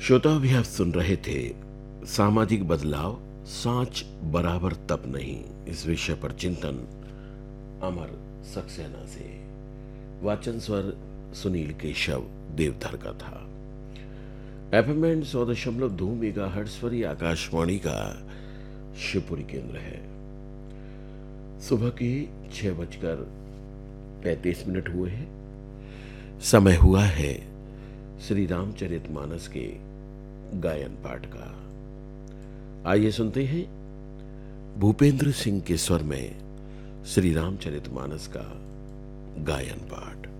श्रोता अभी आप सुन रहे थे सामाजिक बदलाव सांच बराबर तप नहीं, इस विषय पर चिंतन अमर सक्सेना से। वाचन स्वर सुनील केशव देवधर का था। एफएम 100.2 मेगाहर्ट्ज पर ये आकाशवाणी का शिवपुरी केंद्र है। सुबह के 6:35 हुए हैं। समय हुआ है श्री रामचरितमानस के गायन पाठ का। आइए सुनते हैं भूपेंद्र सिंह के स्वर में श्री रामचरितमानस का गायन पाठ।